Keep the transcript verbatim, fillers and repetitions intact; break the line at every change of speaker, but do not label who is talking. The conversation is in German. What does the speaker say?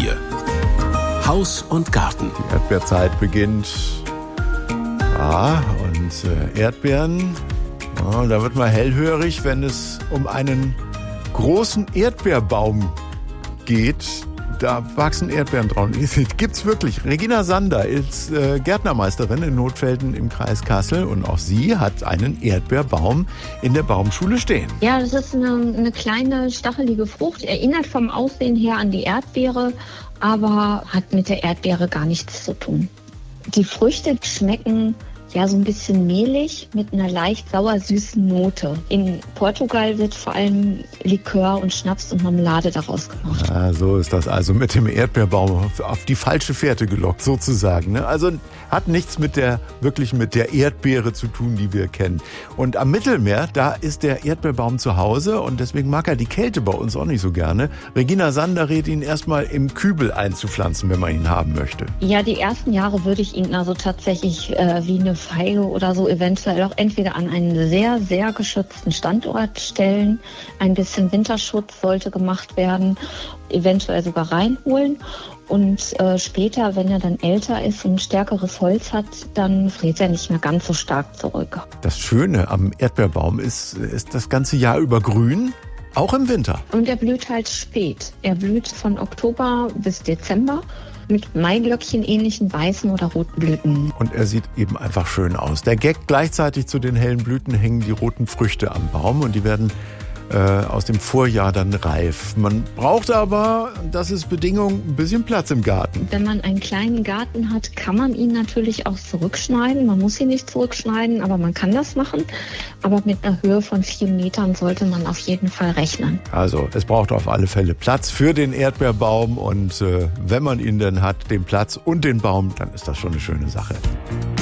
vier. Haus und Garten.
Die Erdbeerzeit beginnt. Ja, und äh, Erdbeeren, ja, da wird man hellhörig, wenn es um einen großen Erdbeerbaum geht. Da wachsen Erdbeeren drauf. Gibt's wirklich. Regina Sander ist äh, Gärtnermeisterin in Notfelden im Kreis Kassel und auch sie hat einen Erdbeerbaum in der Baumschule stehen.
Ja, das ist eine, eine kleine stachelige Frucht. Erinnert vom Aussehen her an die Erdbeere, aber hat mit der Erdbeere gar nichts zu tun. Die Früchte schmecken ja so ein bisschen mehlig mit einer leicht sauer-süßen Note. In Portugal wird vor allem Likör und Schnaps und Marmelade daraus gemacht.
Ja, so ist das also mit dem Erdbeerbaum auf die falsche Fährte gelockt, sozusagen. Ne? Also hat nichts mit der, wirklich mit der Erdbeere zu tun, die wir kennen. Und am Mittelmeer, da ist der Erdbeerbaum zu Hause und deswegen mag er die Kälte bei uns auch nicht so gerne. Regina Sander rät ihn erstmal im Kübel einzupflanzen, wenn man ihn haben möchte.
Ja, die ersten Jahre würde ich ihn also tatsächlich äh, wie eine Feige oder so eventuell auch entweder an einen sehr, sehr geschützten Standort stellen. Ein bisschen Winterschutz sollte gemacht werden, eventuell sogar reinholen. Und äh, später, wenn er dann älter ist und stärkeres Holz hat, dann friert er nicht mehr ganz so stark zurück.
Das Schöne am Erdbeerbaum ist, ist das ganze Jahr über grün, auch im Winter.
Und er blüht halt spät. Er blüht von Oktober bis Dezember mit Maiglöckchen-ähnlichen weißen oder roten Blüten.
Und er sieht eben einfach schön aus. Der Gag, gleichzeitig zu den hellen Blüten hängen die roten Früchte am Baum und die werden äh, aus dem Vorjahr dann reif. Man braucht aber, das ist Bedingung, ein bisschen Platz im Garten.
Wenn man einen kleinen Garten hat, kann man ihn natürlich auch zurückschneiden. Man muss ihn nicht zurückschneiden, aber man kann das machen. Aber mit einer Höhe von vier Metern sollte man auf jeden Fall rechnen.
Also es braucht auf alle Fälle Platz für den Erdbeerbaum und äh, wenn man ihn dann hat, den Platz und den Baum, dann ist das schon eine schöne Sache.